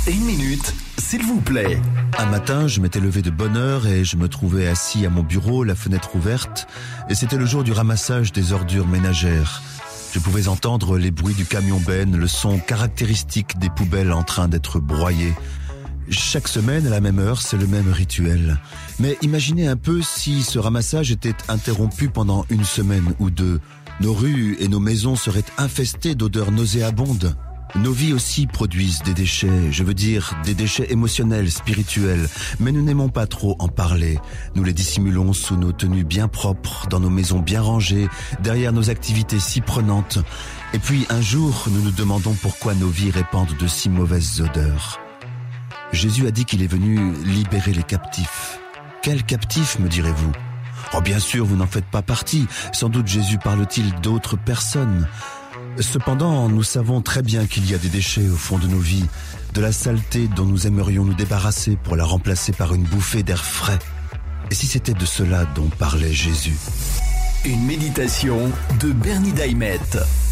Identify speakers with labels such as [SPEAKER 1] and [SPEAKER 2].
[SPEAKER 1] Une minute, s'il vous plaît.
[SPEAKER 2] Un matin, je m'étais levé de bonne heure et je me trouvais assis à mon bureau, la fenêtre ouverte, et c'était le jour du ramassage des ordures ménagères. Je pouvais entendre les bruits du camion-benne, le son caractéristique des poubelles en train d'être broyées. Chaque semaine, à la même heure, c'est le même rituel. Mais imaginez un peu si ce ramassage était interrompu pendant une semaine ou deux. Nos rues et nos maisons seraient infestées d'odeurs nauséabondes. Nos vies aussi produisent des déchets, je veux dire des déchets émotionnels, spirituels, mais nous n'aimons pas trop en parler. Nous les dissimulons sous nos tenues bien propres, dans nos maisons bien rangées, derrière nos activités si prenantes. Et puis un jour, nous nous demandons pourquoi nos vies répandent de si mauvaises odeurs. Jésus a dit qu'il est venu libérer les captifs. Quels captifs, me direz-vous ? Oh bien sûr, vous n'en faites pas partie. Sans doute Jésus parle-t-il d'autres personnes. Cependant, nous savons très bien qu'il y a des déchets au fond de nos vies, de la saleté dont nous aimerions nous débarrasser pour la remplacer par une bouffée d'air frais. Et si c'était de cela dont parlait Jésus ?
[SPEAKER 1] Une méditation de Bernie Daimeth.